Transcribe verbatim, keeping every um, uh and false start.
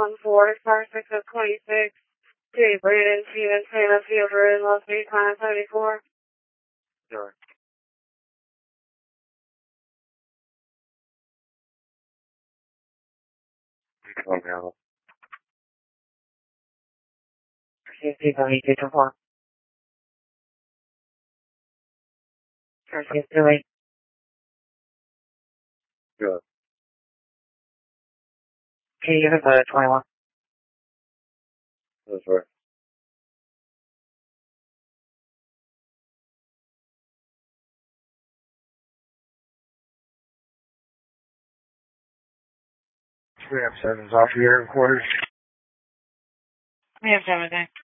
one four, car six of twenty-six, J. Braden, Stevens, Santa Fielder, in Los Beach, time seventy-four. Sure. Come now. Safety, Bonnie, two to four. Car six two eight. Good. Can you give us a twenty-one? That's right. We have sevens off the air quarters. We have seven, thanks.